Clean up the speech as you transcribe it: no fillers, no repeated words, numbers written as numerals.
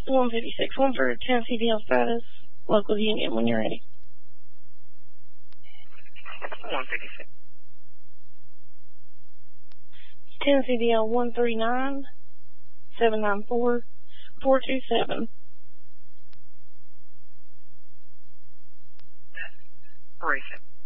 156, 1 for Tennessee DL status, local Union when you're ready. 156. Tennessee DL 139, 794, 427. 37.